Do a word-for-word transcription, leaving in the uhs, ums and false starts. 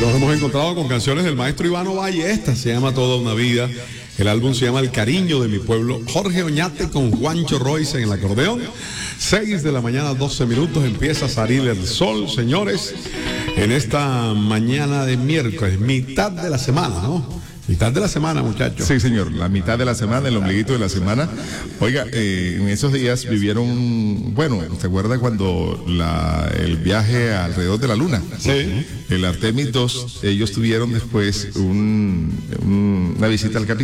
Nos hemos encontrado con canciones del maestro Ivano Valle. Esta se llama Toda una vida. El álbum se llama El cariño de mi pueblo. Jorge Oñate con Juancho Royce en el acordeón. seis de la mañana, doce minutos. Empieza a salir el sol, señores, en esta mañana de miércoles, mitad de la semana, ¿no? Mitad de la semana, muchachos. Sí, señor, la mitad de la semana, el ombliguito de la semana. Oiga, eh, en esos días vivieron, bueno, ¿se acuerda cuando la, el viaje alrededor de la luna? Sí. El Artemis dos, ellos tuvieron después un, un, una visita al Capitolio.